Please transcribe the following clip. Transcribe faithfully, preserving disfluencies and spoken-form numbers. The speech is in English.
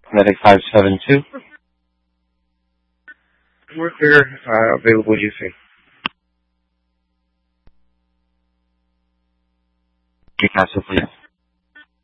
Medic five seven two. We're clear. Uh, available U C. Newcastle, please.